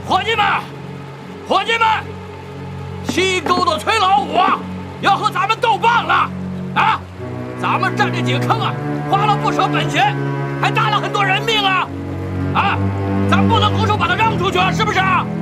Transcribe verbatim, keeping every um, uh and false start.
伙计们，伙计们，西沟的崔老五要和咱们斗棒了啊！咱们占这几个坑啊，花了不少本钱，还搭了很多人命啊！啊，咱不能拱手把他让出去啊，是不是啊？